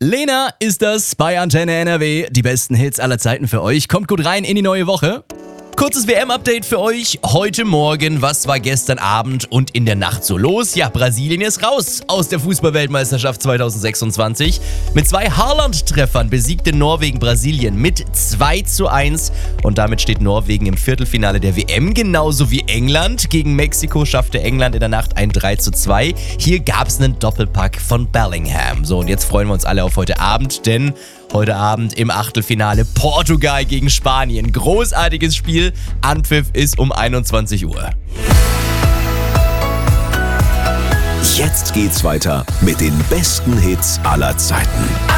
Lena ist das bei Antenne NRW. Die besten Hits aller Zeiten für euch. Kommt gut rein in die neue Woche. Kurzes WM-Update für euch. Heute Morgen, was war gestern Abend und in der Nacht so los? Ja, Brasilien ist raus aus der Fußball-Weltmeisterschaft 2026. Mit 2 Haaland-Treffern besiegte Norwegen Brasilien mit 2:1. Und damit steht Norwegen im Viertelfinale der WM, genauso wie England. Gegen Mexiko schaffte England in der Nacht ein 3:2. Hier gab es einen Doppelpack von Bellingham. So, und jetzt freuen wir uns alle auf heute Abend, denn heute Abend im Achtelfinale Portugal gegen Spanien. Großartiges Spiel. Anpfiff ist um 21 Uhr. Jetzt geht's weiter mit den besten Hits aller Zeiten.